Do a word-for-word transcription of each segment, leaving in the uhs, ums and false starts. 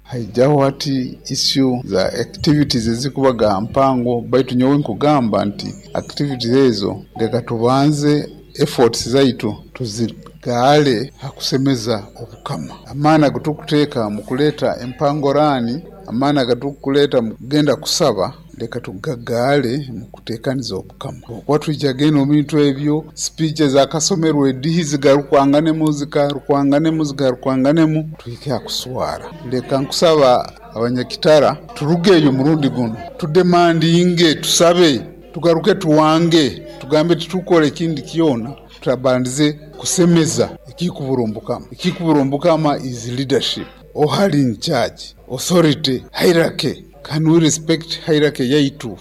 haijaho ati issue za activities ezikubaga mpango baitu nyowe nkugamba nti activities ezo leka tubanze efforts zaitu tuzigale hakusemeza obukama amana kutukuteeka mu kuleta empangorani amana gatukuleta mu kugenda kusaba leka tugagale mu kuteekaniza obukama okwatujageno omuntu ebyo speeches akasomerwa edihizi garukwangane muzika rukwangane muzika rukwangane mu tuyike akuswara leka nkusaba abanyakitara turugeyo murundi guno tudemandinge tusabe tugaruke tuwange tugambe tutukole kindi kiona tutabandize kusemeza ikikuburumbukama ikikuburumbukama is leadership or in charge authority hierarchy. Can we respect hierarchy yaitu?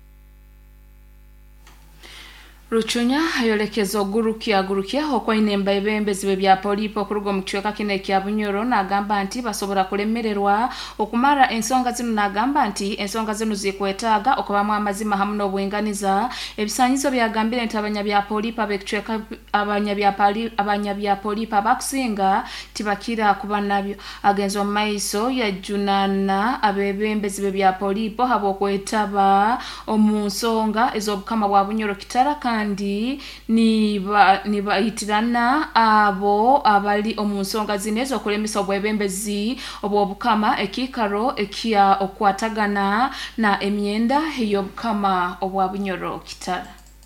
Ruchunya ayolekezo gurukia gurukia hokwa inemba ebembezi bya polipo kurugo mkiweka kine kya Bunyoro na gamba nti basobora kulemererwa okumara ensonga zino na gamba nti ensonga zino zikwetaga okubamu amazima hamno obwenganiza ebisanyizo bya gambire nti abanya bya polipo abekchweka abanya bya pali abanya bya polipo bakusinga tibakira kuba nabyo agenzo maiso ya junana abebembezi bya polipo habo kwetaba omunsonga ezobukama bwa Bunyoro kitara kandi niba niba itirana abo abali omunsonga zinezo kulemisa obwebembezi obwobukama ekikaro ekia okwatagana na emyenda hiyo bukama obwa Bunyoro kitara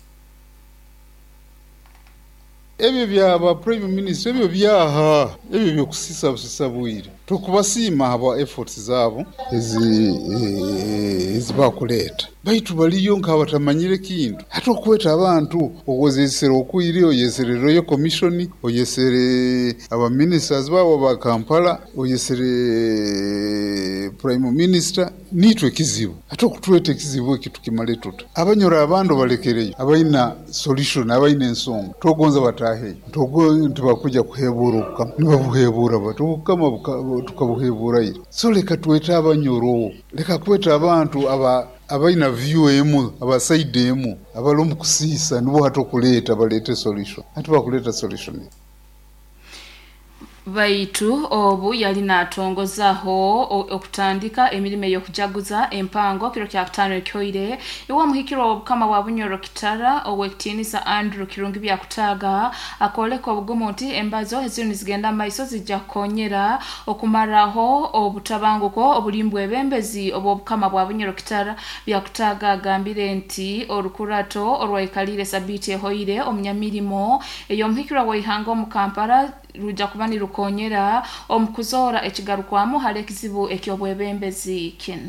ebyo byaba prime minister ebyo byaha ebyo byokusisa busisa bwire tukubasima aba efforts zabo ezi ezibakuleta baitu baliyo nkabatamanyire kintu hata okweta abantu okwezesera okuyire oyeserero yo commission oyesere aba ministers babo ba Kampala oyesere prime minister nitwe kizibu hata okutwete kizibu kitukimale tuta abanyora abando balekereyo abaina solution abaina ensonga togonza batahe togo ntibakuja kuheburuka nibabuhebura batu kama tukabuhebura ire so leka tweta abanyoro leka kweta abantu aba abaina view emu abasaide emu abalomu kusisa nibo hato kuleta balete solution hatu bakuleta solution Baitu obu yali natongozaho okutandika emirime yokujaguza empango kiro kya kutano kyoire iwa muhikiro obukama bwa Bunyoro kitara owektinisa Andrew Kirungi bya kutaga akoleka obugumonti embazo ezinu zigenda maiso zijja konyera okumaraho obutabanguko obulimbu ebembezi obukama bwa Bunyoro kitara bya kutaga gambire nti orukurato orwaikalire sabiti hoire omunyamirimo eyo muhikiro waihanga mu Kampala ruja kubani rukonyera omukuzora ekigarukwamu hale kizibu ekyobwebembezi kino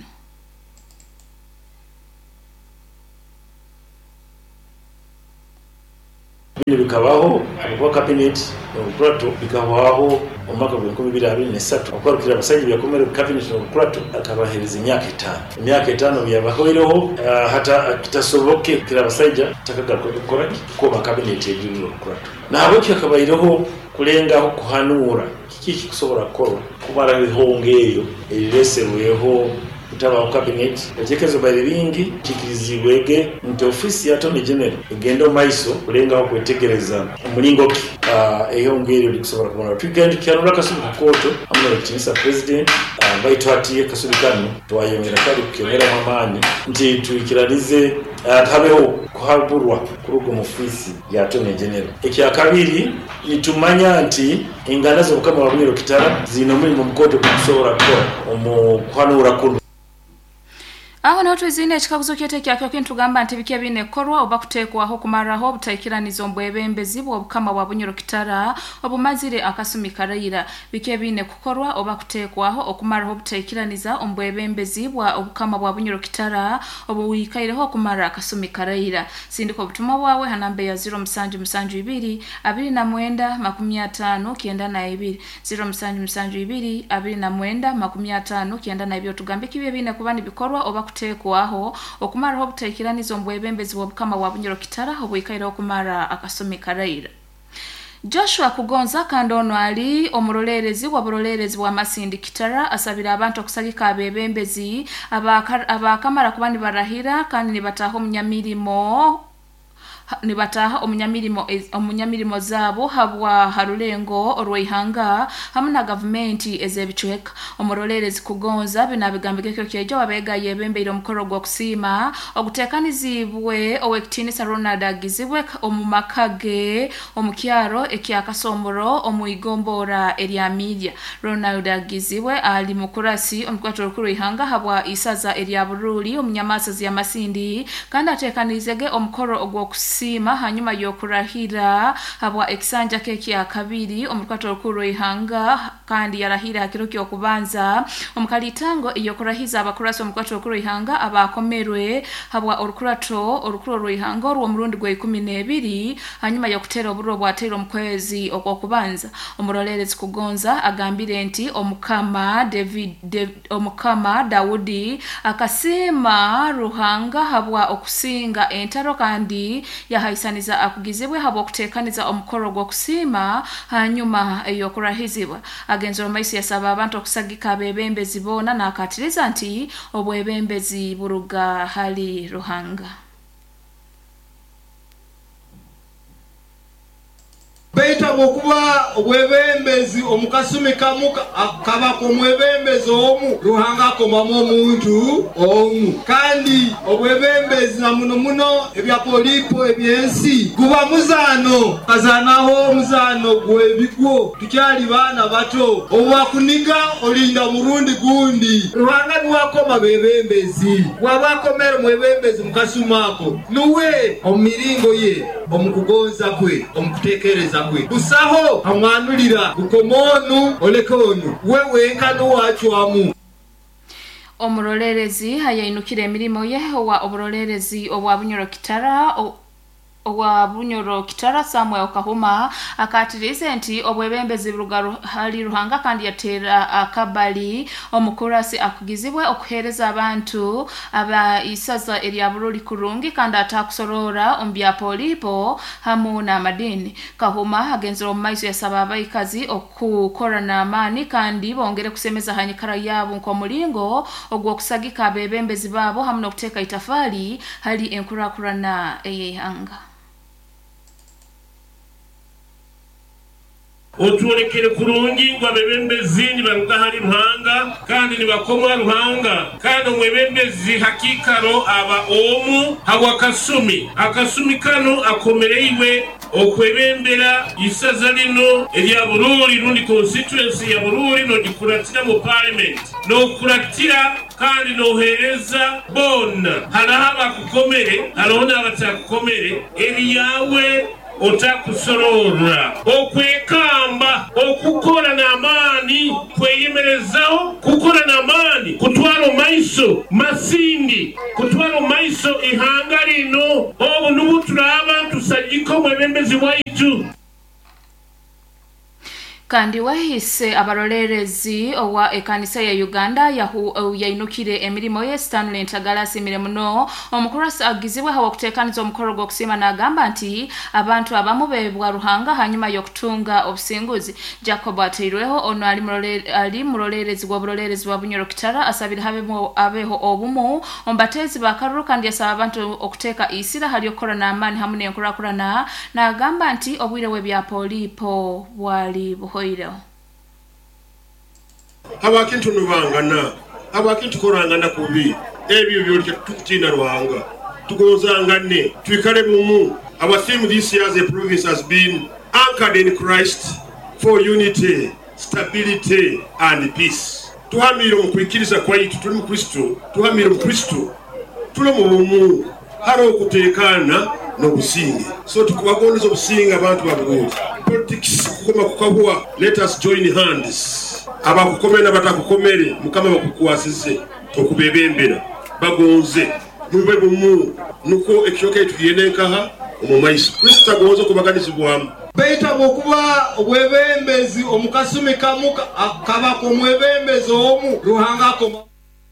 bino bikabaho abakwa cabinet n'obukrato bikabaho omwaka gwa nkumi bbiri abiri n'esatu okwarukira abasajja byakomere cabinet n'obukrato akabahereza emyaka etaano emyaka etaano byabahoireho uh, hata kitasoboke kira abasajja takagaruka gukora kuba cabinet y'ebiro n'obukrato nabo kyakabayireho kulengaho kuhanura kiki kusobora kukorwa kubara bihongeyo ebireserweho kutaba cabinet ejekezo bali bingi kikirizibwege nti ofisi ya Attorney General egendo maiso kulengaho kwetegereza omulingo ki uh, eyongeyo likusobora kubona twigende kyanura kasubi koto amuna kinisa president uh, baito ati kasubi kanu twayongera kali kukemera mamani nti tuikiranize uh, kabeho kuhaburwa kurugo mu ofisi ya Attorney General ekya kabiri nitumanya nti inganazo bukama wa Bunyoro kitara zino mulimo mukoto kusobora ko omu kwanura kuno aho nato izine chikabuzo kyete kyakyo kintu gamba nti bike bine korwa oba kutekwaho kumaraho butayikiranizo mbwebembezi bwo bukama bwa Bunyoro kitara obumazire akasumi karayira bike bine kukorwa oba kutekwaho okumaraho butayikiraniza ombwebembezi bwa obukama bwa Bunyoro kitara obuwikaireho kumara akasumi karayira sindiko butuma bwawe hanambe ya zero musanju musanju ibiri abiri na mwenda makumi atano kienda na ibiri zero musanju musanju ibiri abiri na mwenda makumi atano kienda na ibiri tugambe kibe bine kubani bikorwa oba tekwaho okumaraho butekiranizo mbwebembezi bwobukama bwa Bunyoro kitara obwikaira okumara akasome karayira Joshua Kugonza kandono ali omurolerezi waburolerezi wa Masindi kitara asabira abantu okusagika abebembezi abakamara kubani barahira kandi nibataho munyamirimo nibataha omunyamirimo omunyamirimo zabo habwa harulengo orweihanga hamuna government ezebichweka omurolelezi kugonza binabigambike kyejo abega yebembeiro mukoro gwo kusima ogutekanizibwe owektinisa Ronald Agizibwe omumakage omukyaro ekyakasomboro omuigombora eria media. Ronald Agizibwe ali mukurasi omukwato orweihanga habwa isaza eria buruli omunyamasazi ya masindi kandi atekanizege omukoro ogwo sima hanyuma yokurahira habwa ekisanja keki ya kabiri omukwato orweihanga kandi yarahira hakiro kyokubanza omukalitango yokurahiza abakurasi omukwato orweihanga abakomerwe habwa orukurato orukuro orweihanga orwo murundi gwe ikumi n'ebiri hanyuma yokutera oburo bwatero mukwezi okwokubanza. Omurolelezi kugonza agambire nti omukama David de, omukama Daudi akasima ruhanga habwa okusinga entaro kandi yahaisaniza akugizibwe habwa okutekaniza omukoro gwo kusima hanyuma eyokurahizibwa. Agenzora maisi yasaba abantu okusagika abebembezi bona nakatiriza nti obwebembezi buruga hali ruhanga. Beita bokuba obwebembezi omukasumi kamuka akaba ko mwebembezi omu ruhanga komamo omuntu omu kandi obwebembezi na muno muno ebya polipo ebyensi kuba muzano kazanaho muzano gwebigwo tukyali bana bato obwakuniga olinda murundi gundi ruhanga niwakoma bebembezi wabakomera mwebembezi mukasumako nuwe omiringo ye omukugonza kwe omukutekereza busaho amwanulira ukomonu olekonu wewe nkano wachwamu. Omurolelezi hayainukire emirimo ye wa oburolelezi obwa Bunyoro Kitara owa Bunyoro Kitara Samuel Kahuma akatirize nti obwebembezi buruga hali ruhanga kandi yatera akabali omukurasi akugizibwe okuhereza abantu aba isaza eria buruli kurungi kandi atakusorora ombya polipo hamuna madini. Kahuma agenzera omaiso yasaba abaikazi okukora na amani kandi bongere kusemeza hanyikara yabo nko mulingo ogwo kusagika abebembezi babo hamuna okuteka itafali hali enkurakurana eyehanga. Otuolekere kurungi ngwa bebembezi ni baruga hari ruhanga kandi ni bakoma ruhanga kandi mwebembezi hakikaro aba omu hawa kasumi akasumi kano akomereiwe okwebembera isaza lino erya Bururi rundi constituency ya Bururi no dikuratira mu parliament no kuratira kandi no hereza bona haraba kukomere harona abatakukomere eriyawe otakusorora okwekamba okukora na amani kweyemerezaho kukora na amani kutwaro maiso masindi kutwaro maiso ihanga lino obu nubu turaba tusajiko mwebembezi waitu. Kandi wahise abarolelezi owa ekanisa ya Uganda yahu uh, yainukire emirimo ye Stanley Ntagala muno omukurasi agizibwe hawa kutekaniza omukoro gwo kusima na gamba nti abantu abamu bebwa ruhanga hanyuma yokutunga obusinguzi. Jacob atirweho ono ali murolelezi ali murolelezi gwa burolelezi wa Bunyoro Kitara asabira habemo abeho obumu ombatezi bakaruru kandi yasaba abantu okuteka isira hali okora na amani hamune enkurakurana na gamba nti obwire we bya polipo wali buhoiro. Abakintu nubangana abakintu korangana kubi ebyo byolike tukutina ruhanga tukozangane twikale mumu. Our theme this year as a province has been anchored in Christ for unity, stability and peace. Tuhamira mu kwikiriza kwa yitu tuli mu Kristo tuhamira mu Kristo tuli mu bumu haro kutekana no businge so tukubagoneza obusinga abantu babuguli politics kukoma kukabwa. Let us join hands abakukomena batakukomere mukama bakukwasize okubebembera bagonze mube bumu nuko ekyoke tuyenenkaha omumaiso Kristo agonze kubaganizibwamu. Beita bokuba obwebembezi omukasumi kamuka akaba ko mwebembezi omu ruhanga ko.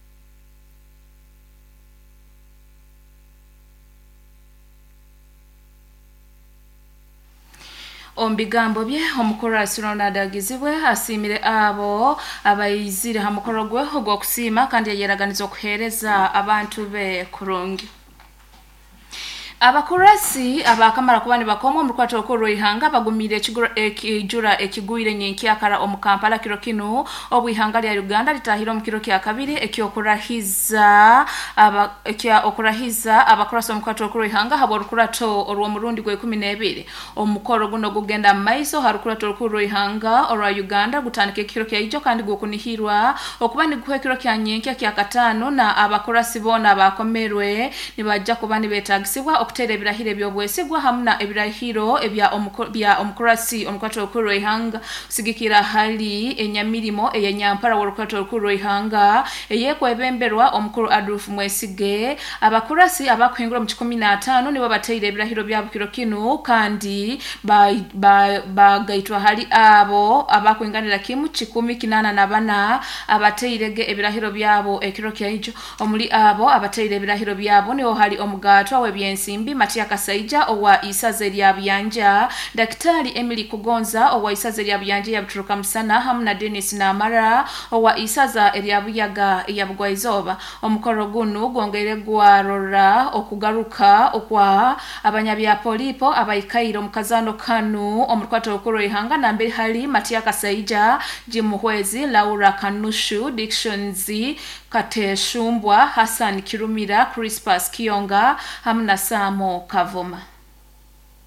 Ombigambo bye omukurasi Ronald Agizibwe asimire abo abayizire hamukoro gwe ogwo kusima kandi yeraganiza okuhereza abantu be kurungi. Abakurasi abakamara kubani bakomo mrukwato okoro ihanga bagumire ekijura ekiguire nyenki akara omukampala kiro kinu obwihanga lya Uganda litahiro mukiro kya kabiri ekyokurahiza aba ekya okurahiza abakurasi omukwato okoro ihanga haborukurato orwo murundi gwe kumi n'ebiri omukoro guno gugenda maiso harukurato okoro ihanga orwa Uganda gutandike kiro kya ijo kandi gukunihirwa okubani guhe kiro kya nyenki kya katano na abakurasi bona bakomerwe nibajja kubani betagisibwa okutere ebirahire byobwesigwa hamuna ebirahiro ebya omukobya omukurasi omukwato okuru ihanga usigikira hali enyamirimo eyenyampara worukwato okuru ihanga eyekwebemberwa omukuru Adolf Mwesige abakurasi abakwingura mu kikumi na tano nibo bateire ebirahiro byabo kiro kinu kandi bagaitwa ba, ba hali abo abakwinganira kimu kikumi kinana na bana abateirege ebirahiro byabo ekiro kyayijo omuli abo abateire ebirahiro byabo niho hali omugatwa webyensimbi Matia Kasaija owa isaze lya byanja Daktari Emily Kugonza owa isaze lya byanja ya Buturuka Musana hamna Dennis Namara owa isaza lya buyaga ya Bugwaizoba omukoro gunu gwongere gwarora okugaruka okwa abanyabya polipo abayikairo mukazano kanu omukwato okoro ihanga nambe hali Matia Kasaija Jimuhwezi Laura Kanushu Dictionzi Kateshumbwa Hassan Kirumira Crispus Kionga hamna Samo Kavoma.